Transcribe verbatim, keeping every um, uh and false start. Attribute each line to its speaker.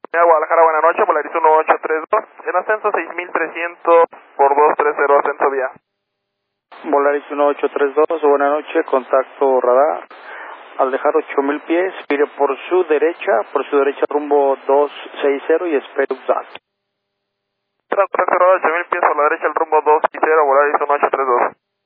Speaker 1: Guadalajara, buenas noches, Volaris uno ocho tres dos, en ascenso seis mil trescientos por dos tres cero, ascenso vía.
Speaker 2: Volaris uno ocho tres dos, buenas noches, contacto radar. Al dejar ocho mil pies, mire por su derecha, por su derecha rumbo dos seis cero y espere un salto.
Speaker 1: Transferado ocho mil pies por la derecha, el rumbo dos seis cero, Volaris uno ocho tres dos.